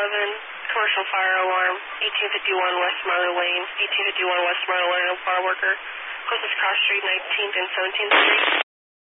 commercial fire alarm, 1851 West Marler Lane, 1851 West Marler Lane, bar worker, closest cross street, 19th and 17th Street.